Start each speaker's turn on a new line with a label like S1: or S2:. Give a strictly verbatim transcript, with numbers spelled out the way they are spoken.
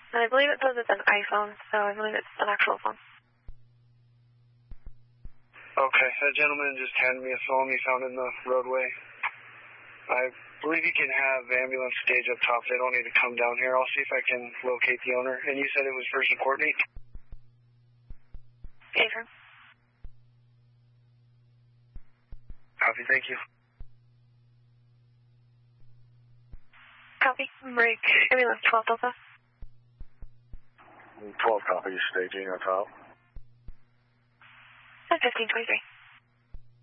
S1: And I believe it says it's an iPhone, so I believe it's an actual phone.
S2: Okay, that gentleman just handed me a phone he found in the roadway. I believe you can have the ambulance stage up top. They don't need to come down here. I'll see if I can locate the owner. And you said it was First and Courtney?
S1: Adrian.
S2: Copy, thank you.
S1: Copy. Break. Ambulance twelve Delta.
S3: twelve copy, staging on top.
S1: fifteen twenty-three.